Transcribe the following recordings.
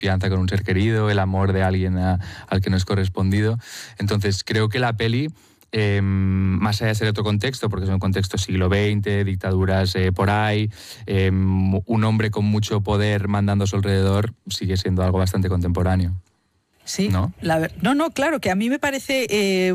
confianza con un ser querido, el amor de alguien al que no es correspondido. Entonces creo que la peli, más allá de ser otro contexto, porque es un contexto siglo XX, dictaduras por ahí, un hombre con mucho poder mandando a su alrededor, sigue siendo algo bastante contemporáneo. Sí, ¿no? Claro, que a mí me parece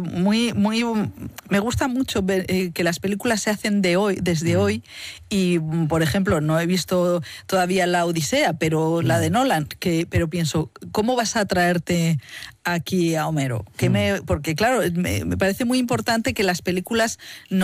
me gusta mucho ver que las películas se hacen desde hoy, y por ejemplo no he visto todavía La Odisea, pero la de Nolan, pero pienso, ¿cómo vas a traerte aquí a Homero? Porque claro, me parece muy importante que las películas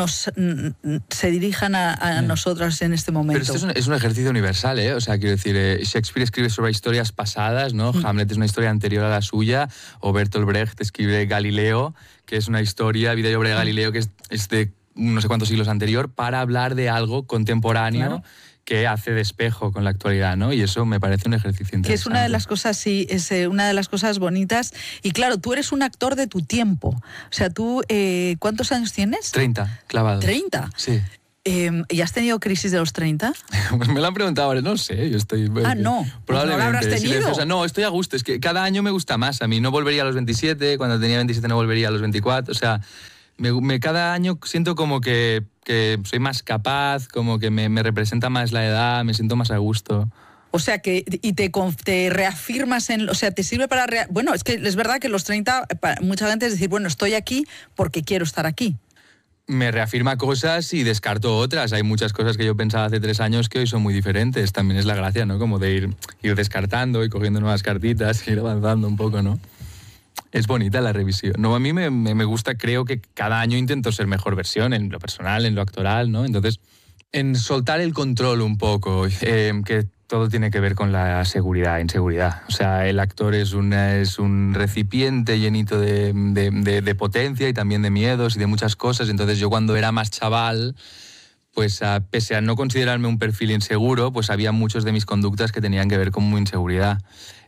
se dirijan a nosotros en este momento. Pero esto es un ejercicio universal, ¿eh? O sea, quiero decir, Shakespeare escribe sobre historias pasadas, ¿no? Hamlet es una historia anterior a la suya, o Bertolt Brecht escribe Galileo, que es una historia, vida y obra de Galileo, que es de no sé cuántos siglos anterior, para hablar de algo contemporáneo. Claro. Que hace de espejo con la actualidad, ¿no? Y eso me parece un ejercicio interesante. Que es una de las cosas, sí, es una de las cosas bonitas. Y claro, tú eres un actor de tu tiempo. O sea, tú, ¿cuántos años tienes? 30, clavados. ¿30? Sí. ¿Y has tenido crisis de los 30? Pues me lo han preguntado ahora, no sé, yo estoy... no, probablemente. Pues no lo habrás tenido. No, estoy a gusto, es que cada año me gusta más a mí. No volvería a los 27, cuando tenía 27 no volvería a los 24, o sea... cada año siento como que soy más capaz, como que me representa más la edad, me siento más a gusto. O sea, que y te reafirmas o sea, te sirve para... Bueno, es que es verdad que los 30, mucha gente es decir, bueno, estoy aquí porque quiero estar aquí. Me reafirma cosas y descarto otras. Hay muchas cosas que yo pensaba hace 3 años que hoy son muy diferentes. También es la gracia, ¿no? Como de ir descartando y cogiendo nuevas cartitas, ir avanzando un poco, ¿no? Es bonita la revisión. No, a mí me gusta, creo que cada año intento ser mejor versión, en lo personal, en lo actoral, ¿no? Entonces, en soltar el control un poco, que todo tiene que ver con la inseguridad. O sea, el actor es un recipiente llenito de potencia y también de miedos y de muchas cosas. Entonces, yo cuando era más chaval, pues pese a no considerarme un perfil inseguro, pues había muchos de mis conductas que tenían que ver con mi inseguridad.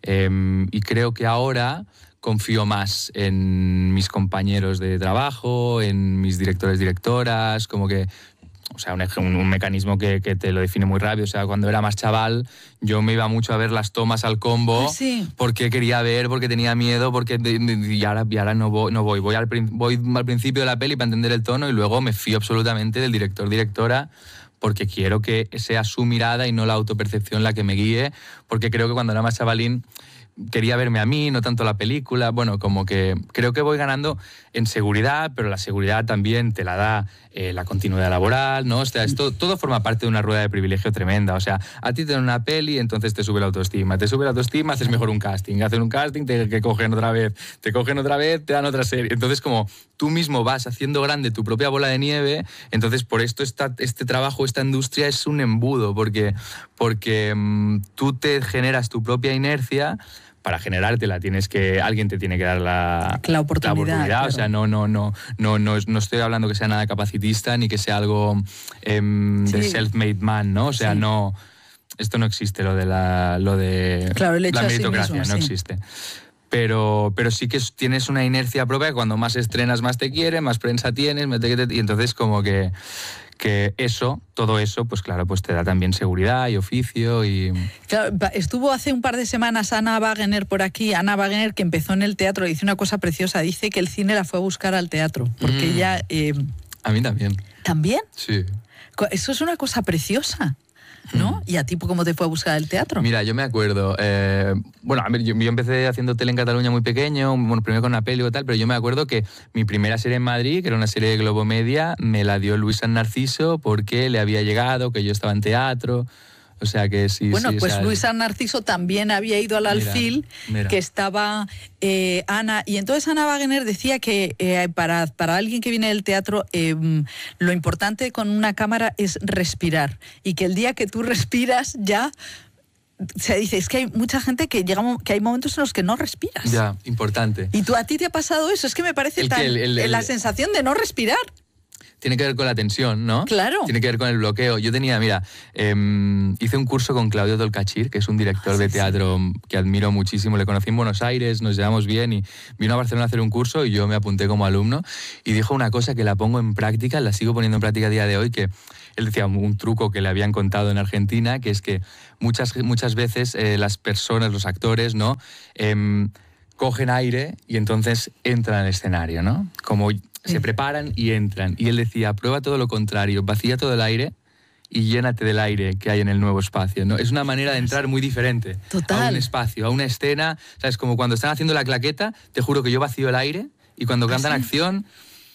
Y creo que ahora confío más en mis compañeros de trabajo, en mis directores, directoras, como que... O sea, un mecanismo que te lo define muy rápido. O sea, cuando era más chaval, yo me iba mucho a ver las tomas al combo. Sí. Porque quería ver, porque tenía miedo, y ahora no voy. Voy al principio de la peli para entender el tono y luego me fío absolutamente del director, directora, porque quiero que sea su mirada y no la autopercepción la que me guíe, porque creo que cuando era más chavalín quería verme a mí, no tanto la película. Bueno, como que creo que voy ganando en seguridad, pero la seguridad también te la da la continuidad laboral, ¿no? O sea, todo forma parte de una rueda de privilegio tremenda. O sea, a ti te dan una peli, entonces te sube la autoestima. Te sube la autoestima, haces mejor un casting. Haces un casting, te cogen otra vez. Te cogen otra vez, te dan otra serie. Entonces, como tú mismo vas haciendo grande tu propia bola de nieve, entonces por esto este trabajo, esta industria es un embudo, porque tú te generas tu propia inercia. Para generártela alguien te tiene que dar la oportunidad. Claro. O sea, no estoy hablando que sea nada capacitista ni que sea algo de self-made man, ¿no? O sea, sí. No, esto no existe, lo de la meritocracia, no existe. Pero sí que tienes una inercia propia, que cuando más estrenas más te quieren, más prensa tienes, y entonces como que todo eso, pues claro, pues te da también seguridad y oficio y... Claro, estuvo hace un par de semanas Ana Wagener por aquí, Ana Wagener, que empezó en el teatro, dice una cosa preciosa, dice que el cine la fue a buscar al teatro, porque ella... A mí también. ¿También? Sí. Eso es una cosa preciosa, ¿no? ¿Y a ti cómo te fue a buscar el teatro? Mira, yo me acuerdo, yo empecé haciendo tele en Cataluña muy pequeño, primero con una peli y tal, pero yo me acuerdo que mi primera serie en Madrid, que era una serie de Globo Media, me la dio Luis San Narciso porque le había llegado, que yo estaba en teatro. O sea que sí. Bueno, sí, pues o sea, Luis San Narciso también había ido al Alfil, que estaba Ana. Y entonces Ana Wagener decía que para alguien que viene del teatro, lo importante con una cámara es respirar. Y que el día que tú respiras ya... Se dice, es que hay mucha gente que hay momentos en los que no respiras. Ya, importante. ¿Y a ti te ha pasado eso? Es que me parece la sensación de no respirar. tiene que ver con la tensión, ¿no? Claro. Tiene que ver con el bloqueo. Yo tenía, mira, hice un curso con Claudio Tolcachir, que es un director de teatro que admiro muchísimo. Le conocí en Buenos Aires, nos llevamos bien y vino a Barcelona a hacer un curso y yo me apunté como alumno y dijo una cosa que la pongo en práctica, la sigo poniendo en práctica a día de hoy, que él decía un truco que le habían contado en Argentina, que es que muchas veces las personas, los actores, ¿no? Cogen aire y entonces entran al escenario, ¿no? Como se preparan y entran. Y él decía, prueba todo lo contrario, vacía todo el aire y llénate del aire que hay en el nuevo espacio, ¿no? Es una manera de entrar muy diferente. Total. A un espacio, a una escena. ¿Sabes? Como cuando están haciendo la claqueta, te juro que yo vacío el aire y cuando cantan acción,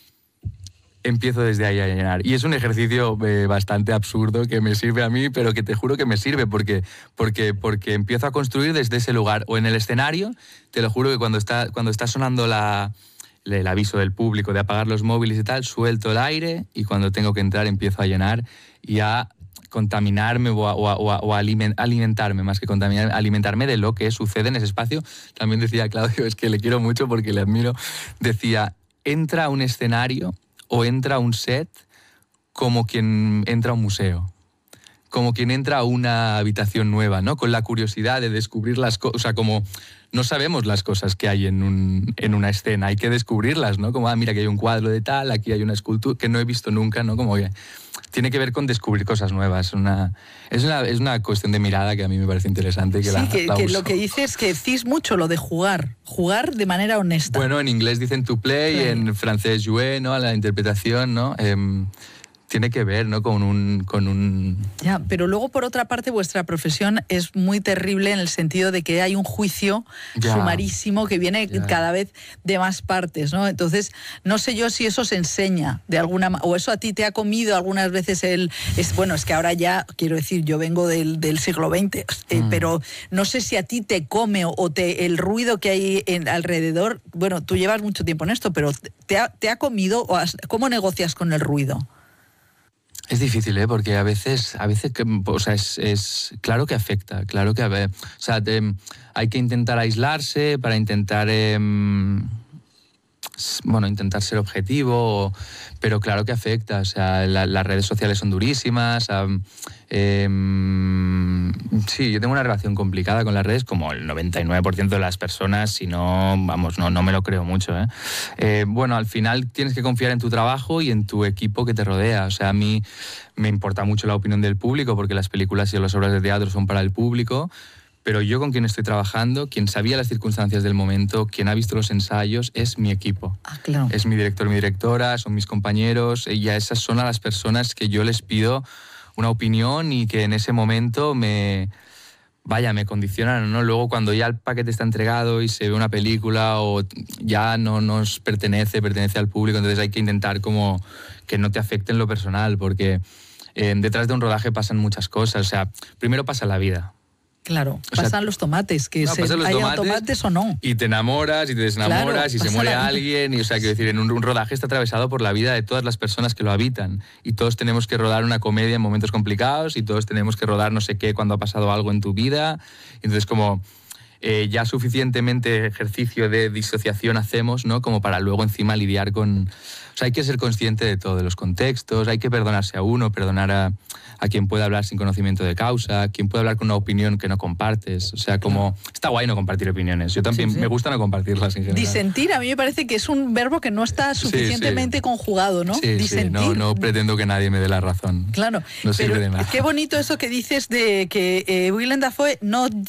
empiezo desde ahí a llenar. Y es un ejercicio bastante absurdo que me sirve a mí, pero que te juro que me sirve porque empiezo a construir desde ese lugar. O en el escenario, te lo juro que cuando está sonando el aviso del público de apagar los móviles y tal, suelto el aire y cuando tengo que entrar empiezo a llenar y a contaminarme o alimentarme, más que contaminar, alimentarme de lo que sucede en ese espacio. También decía Claudio, es que le quiero mucho porque le admiro, decía, entra a un escenario o entra a un set como quien entra a un museo. Como quien entra a una habitación nueva, ¿no? Con la curiosidad de descubrir las cosas, o sea, como no sabemos las cosas que hay en una escena, hay que descubrirlas, ¿no? Como, mira, que hay un cuadro de tal, aquí hay una escultura que no he visto nunca, ¿no? Como que tiene que ver con descubrir cosas nuevas. Es una cuestión de mirada que a mí me parece interesante. Que que lo que dices es que decís mucho lo de jugar de manera honesta. Bueno, en inglés dicen to play, en francés jouer, ¿no? La interpretación, ¿no? Tiene que ver, ¿no? con un... Ya, pero luego, por otra parte, vuestra profesión es muy terrible en el sentido de que hay un juicio sumarísimo que viene cada vez de más partes, ¿no? Entonces, no sé yo si eso se enseña de alguna manera, o eso a ti te ha comido algunas veces bueno, es que ahora ya, quiero decir, yo vengo del siglo XX, pero no sé si a ti te come el ruido que hay alrededor. Bueno, tú llevas mucho tiempo en esto, pero ¿te ha comido? ¿Cómo negocias con el ruido? Es difícil, porque a veces o sea, es claro que afecta, claro que, o sea, hay que intentar aislarse para intentar, intentar ser objetivo, pero claro que afecta, o sea, las redes sociales son durísimas, sí, yo tengo una relación complicada con las redes, como el 99% de las personas, si no, no me lo creo mucho, bueno, al final tienes que confiar en tu trabajo y en tu equipo que te rodea, o sea, a mí me importa mucho la opinión del público, porque las películas y las obras de teatro son para el público, pero yo con quien estoy trabajando, quien sabía las circunstancias del momento, quien ha visto los ensayos, es mi equipo. Claro. Es mi director, mi directora, son mis compañeros, y a esas son a las personas que yo les pido una opinión y que en ese momento me condicionan, ¿no? Luego cuando ya el paquete está entregado y se ve una película o ya no nos pertenece al público, entonces hay que intentar como que no te afecte en lo personal, porque detrás de un rodaje pasan muchas cosas, o sea, primero pasa la vida. Claro, pasan los tomates, que haya tomates o no. Y te enamoras y te desenamoras, claro, y se muere alguien. Y, o sea, quiero decir, en un rodaje está atravesado por la vida de todas las personas que lo habitan. Y todos tenemos que rodar una comedia en momentos complicados y todos tenemos que rodar no sé qué cuando ha pasado algo en tu vida. Entonces, como ya suficientemente ejercicio de disociación hacemos, ¿no? Como para luego encima lidiar con... O sea, hay que ser consciente de todos los contextos, hay que perdonarse a uno, perdonar a quien puede hablar sin conocimiento de causa, quien puede hablar con una opinión que no compartes. O sea, como... Está guay no compartir opiniones. Yo también me gusta no compartirlas en general. Disentir, a mí me parece que es un verbo que no está suficientemente conjugado, ¿no? Sí, disentir. No pretendo que nadie me dé la razón. Claro. No sirve de nada. Qué bonito eso que dices de que Willem Dafoe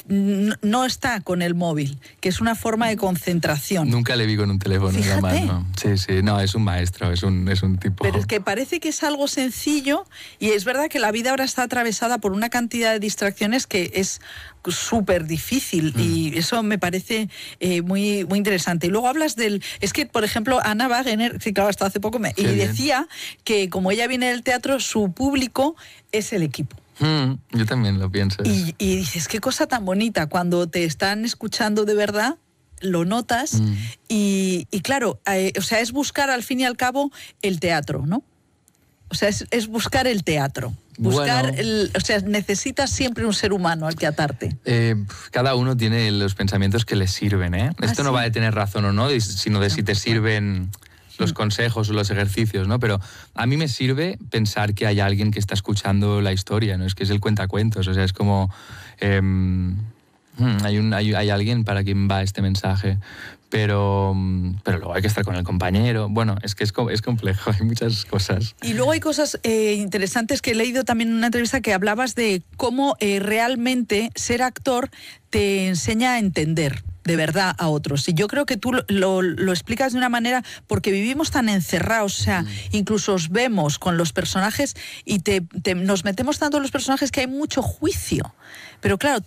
no está con el móvil, que es una forma de concentración. Nunca le vi con un teléfono en la mano. Sí, no, es un maestro, es un tipo... Pero es que parece que es algo sencillo y es verdad que la vida ahora está atravesada por una cantidad de distracciones que es súper difícil y eso me parece muy, muy interesante. Y luego hablas es que, por ejemplo, Anna Wagener, sí, claro, hasta hace poco, decía que como ella viene del teatro, su público es el equipo. Yo también lo pienso. Y dices, qué cosa tan bonita, cuando te están escuchando de verdad, lo notas y claro, o sea, es buscar al fin y al cabo el teatro, ¿no? O sea, es buscar el teatro. Buscar o sea, necesitas siempre un ser humano al que atarte. Cada uno tiene los pensamientos que le sirven, ¿eh? Esto no va de tener razón o no, sino de si te sirven los consejos o los ejercicios, ¿no? Pero a mí me sirve pensar que hay alguien que está escuchando la historia, ¿no? Es que es el cuentacuentos, o sea, es como... hay alguien para quien va este mensaje, pero luego hay que estar con el compañero. Bueno, es que es complejo, hay muchas cosas. Y luego hay cosas interesantes que he leído también en una entrevista que hablabas de cómo realmente ser actor te enseña a entender de verdad a otros. Y yo creo que tú lo explicas de una manera porque vivimos tan encerrados, o sea, incluso os vemos con los personajes y nos metemos tanto en los personajes que hay mucho juicio. Pero claro,